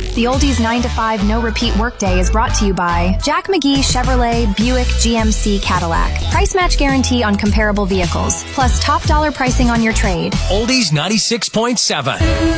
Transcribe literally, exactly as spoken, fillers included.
The Oldies nine to five No Repeat Workday is brought to you by Jack McGee Chevrolet Buick G M C Cadillac. Price match guarantee on comparable vehicles, plus top dollar pricing on your trade. Oldies ninety-six point seven.